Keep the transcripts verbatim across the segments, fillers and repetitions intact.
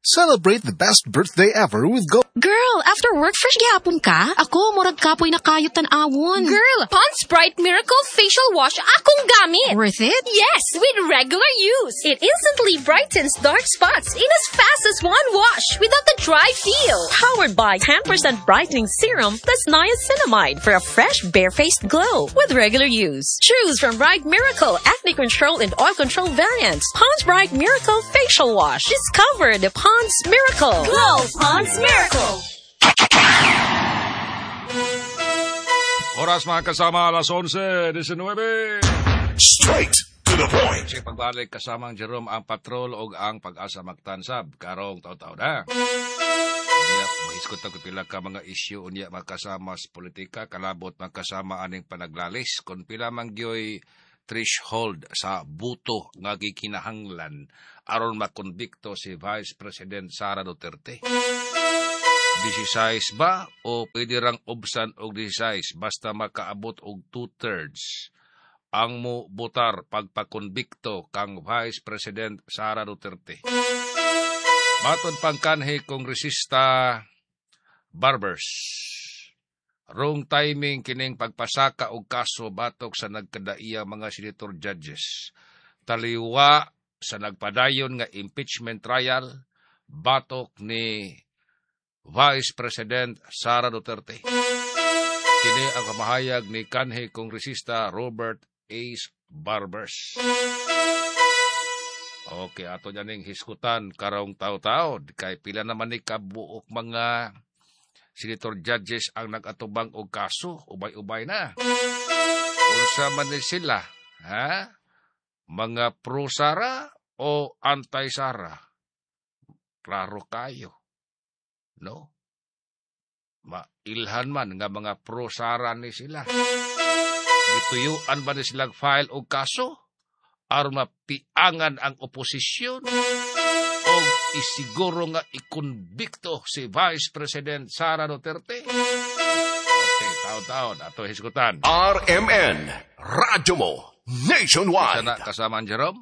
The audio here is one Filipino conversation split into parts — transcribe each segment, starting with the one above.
Celebrate the best birthday ever with Go. Girl, after work fresh gihapon ka? Ako, murag kapoy na kayot tan-awon. Girl, Pond's Bright Miracle Facial Wash akong gamit. Worth it? Yes, with regular use. It instantly brightens dark spots in as fast as one wash without the dry feel. Powered by ten percent brightening serum plus niacinamide for a fresh, bare-faced glow with regular use. Choose from Bright Miracle Acne Control and Oil Control variants. Pond's Bright Miracle Facial Wash. Discover the Pond's Miracle. Glow Pond's Miracle. Oras mga kasama, alas onse, nineteen. Straight to the point. Kasi pagbalik kasamang Jerome ang patrol o ang pag-asa magtansab. Karong taw-taw na. Unya, mahiskot ako pila ka mga isyu unya magkasama sa politika, kalabot magkasama aning panaglalis. Kung pila mangyoy threshold sa buto nga gikinahanglan aron makonbikto si Vice President Sara Duterte. sixteen ba o pwede rang obsan og sixteen basta makaabot og two-thirds ang mo botar pagpakonbikto kang Vice President Sara Duterte. Matod pang kanhi kongresista Barbers, wrong timing kining pagpasaka og kaso batok sa nagkadaiyang mga senator judges. Taliwa sa nagpadayon nga impeachment trial batok ni Vice President Sara Duterte. Kini ang kamahayag ni kanhi kongresista Robert Ace Barbers. Okay, ato niyaning hiskutan karong taw-taw. Kay pila naman ni kabuok mga senator judges ang nag-atubang og kaso. Ubay-ubay na. Unsa man ni sila? Ha? Mga pro-Sara o anti-Sara? Klaro kayo. No? Mailhan man nga mga pro-Sara ni sila. Gituyuan ba ni silang file o kaso? Aron mapiangan ang oposisyon? O isiguro nga ikonbikto si Vice President Sara Duterte? Okay, taon-taon. Ato hisgutan. R M N, radyo mo, nationwide. Isa na kasama ang Jerome?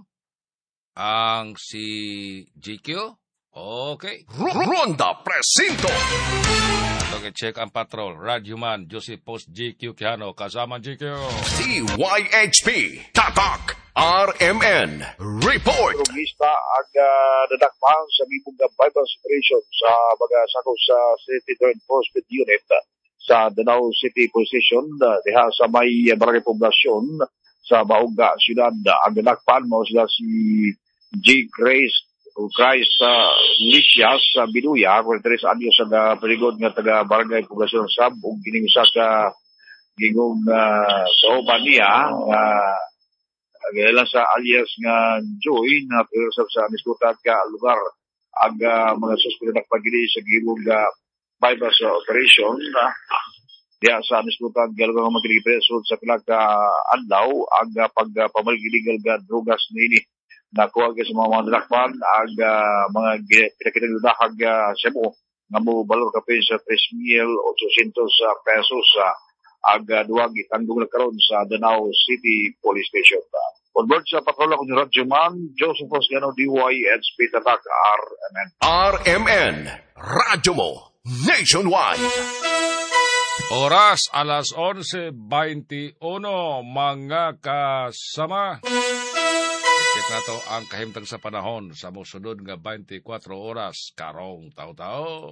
Ang si G Q? Okay. Ronda Presinto. Ito check ang patrol. Radyoman, Joseph Post G Q Quijano. Kasama G Q. D Y H P, Tatak, R M N, Report. Lista ang uh, nadakpan sa mibong bypass operation sa mga sakos sa City Law Enforcement Unit uh, sa Danao City Police Station uh, diha sa may uh, barangay poblasyon sa Baunga Syudad. Uh, ang nadakpan mo sila si G. Grace Christ sa uh, Licias sa uh, Binuya, forty-three anyos sa uh, peligod nga taga barangay poblasyon Sab ug gining usa ka gingong uh, kauban niya nga uh, Gaya sa alias nga Joy na pero sa niskutan ka lugar ang uh, mga suspect na pagili sa gibong uh, bypass operation uh, diya sa niskutan ka lugar nga magkilipreso sa pilang ka adlaw ang uh, pagpamaligilegal uh, ka drugas nini nakuha ka sa mga mga dalakpan ang uh, mga pinakitagdahag uh, semo nga mo balor ka sa three thousand eight hundred pesos uh, ang uh, duwag itanggung na karon sa Danao City Police Station. Uh, on board sa patrola ko ni Radyoman, Joseph Posgano, D Y H P Tatak, R M N. R M N, radyo mo, nationwide. Oras, alas onse twenty-one, mga kasama. Check na to ang kahimtang sa panahon sa musunod nga twenty-four oras, karong tao-tao.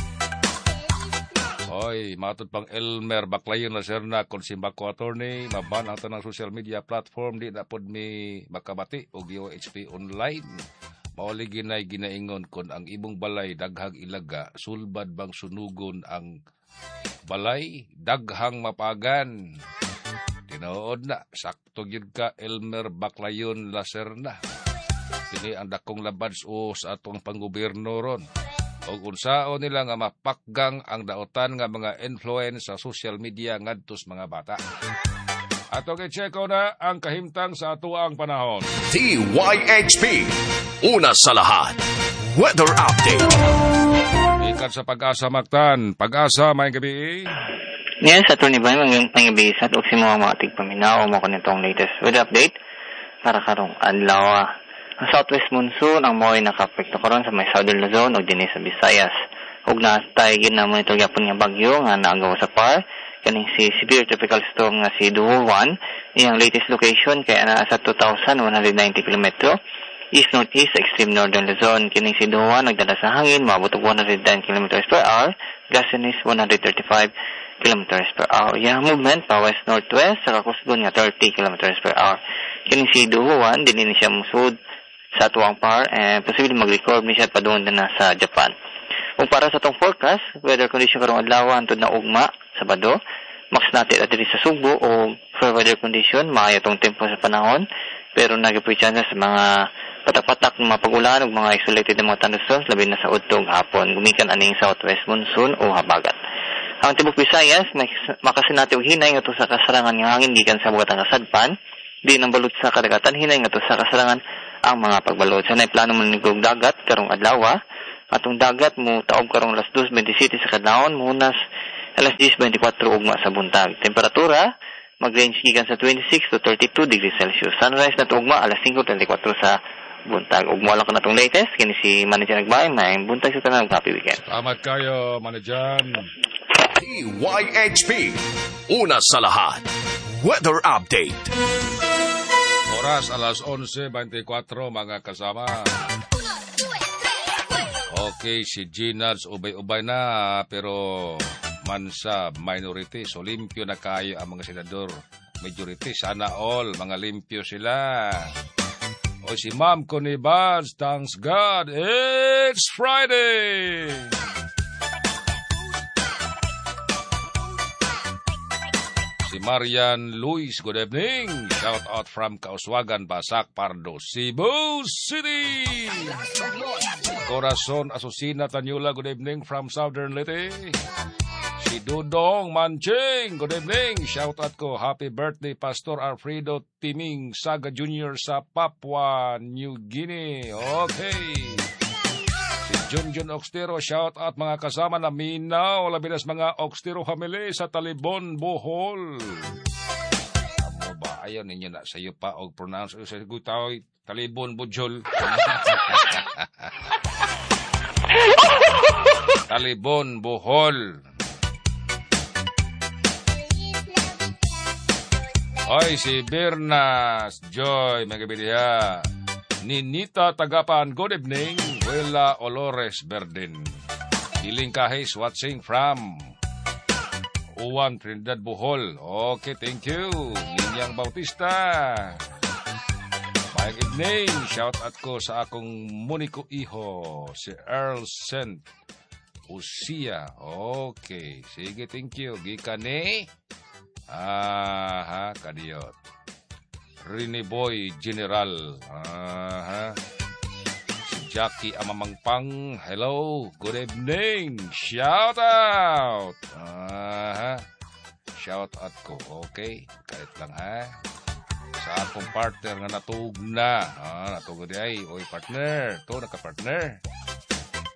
Hoy, matod pang Elmer Baclayon na sir na konsimbako attorney, maban ang tanang social media platform, di na pod mi makabati o D O H P online. Mauli ginay ginaingon kon ang ibong balay daghang ilaga, sulbad bang sunugon ang balay, daghang mapagan. Tinood na, sakto gyud ka Elmer Baclayon laser na. Kini ang dakong labads o sa atong panggobyerno ron. O unsaon nila nga mapakgang ang daotan nga mga influence sa social media ngadtos mga bata. Ato kay-check na ang kahimtang sa atuang panahon. D Y H P, una sa lahat, weather update. Ikan sa Pag-asa Mactan. Pag-asa, may gabi. Ngayon sa Tony Bay, mga pangabi sa tuok si mga mga tigpaminaw mo ko nitong latest weather update para karong adlaw. Ang southwest monsoon ang mo'y nakapekto karon sa may southern Luzon ug dinhi sa Visayas. Ug natay gid na monitor gyapon nga bagyo nga naagaw sa par kaning si severe tropical storm nga si Duhuan. Iyang latest location kay ana sa two thousand one hundred ninety kilometro east northeast extreme northern Luzon. Kining si Duhuan nagdala sa hangin maabot og one hundred ten kilometers per hour, gusting is one hundred thirty-five kilometers per hour. Iyang movement pa west northwest sa kusgon nga thirty kilometers per hour. Kining si Duhuan dinhi ni siya musud sa tuwang par and posible mag-record ni siya padung na sa Japan. Kung para sa tong forecast, weather condition karong adlaw hangtod na ugma Sabado, max natin at diri sa Subo o for weather condition maayo tong tempo sa panahon pero nagapretsa sa mga patak-patak ng mga pag-ulan ug mga isolated na mga thunderstorms labi na sa udtong hapon gumikan aning southwest monsoon o habagat. Ang tibok Visayas makasinati og hinay ngadto sa kasarangan nga hangin gikan sa bugatang kasadpan di nang balod sa kadagatan hinay ngadto sa kasarangan ang mga pagbalod. Sanay plano manigog dagat karong adlaw. Atong dagat mo taob karong alas dos twenty-seven sa kadlawon munas alas ten twenty-four ugma sa buntag. Temperatura mag-range gikan sa twenty-six to thirty-two degrees Celsius. Sunrise na ugma alas five twenty-four sa buntag. Ug mo lang ko natong latest kini si Manager Nagbay may buntag sa tanan happy weekend. Salamat kayo, Manager. D Y H P. Una sa lahat. Weather update. Oras alas eleven twenty-four mga kasama. Okay, si Ginards ubay-ubay na pero mansa minority. So limpyo na kayo ang mga senador. Majority, sana all mga limpyo sila. O si Ma'am Connie Bads, thanks God, it's Friday! Si Marian Luis, good evening. Shout out from Kauswagan, Basak, Pardo, Cebu City. Corazon Asusina Tanyula, good evening from Southern Leyte. Si Dudong Manching, good evening. Shout out ko, happy birthday Pastor Alfredo Timing Saga Junior sa Papua New Guinea. Okay. Si Junjun Oxtero, shout out mga kasama na minaw, labinas mga Oxtero family sa Talibon, Bohol. Amo ba, ayaw ninyo na sayo pa og pronounce sa gutaw Talibon, Bohol. Talibon, Bohol. Oy, si Bernas Joy, magabidiya. Ninita Tagapan, good evening. Wela Olores Berden. Hiling Kahis watching from Uwan, Trinidad, Bohol. Okay, thank you. Ninyang Bautista. Good evening. Shout out ko sa akong Monico Iho, si Earl Saint Usia. Okay, sige, thank you. Gikan ni aha, kadiyot. Rini Boy General. Aha. Si Jackie Amamangpang. Hello. Good evening. Shout out. Aha. Shout out ko. Okay. Kahit lang ha. Sa akong partner nga natug na. Ah, natug di ay. Oy partner. To naka-partner.